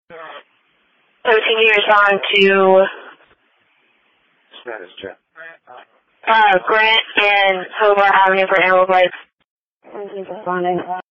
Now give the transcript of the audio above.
So can you respond to Grant and Hobart having different animal bites? Responding.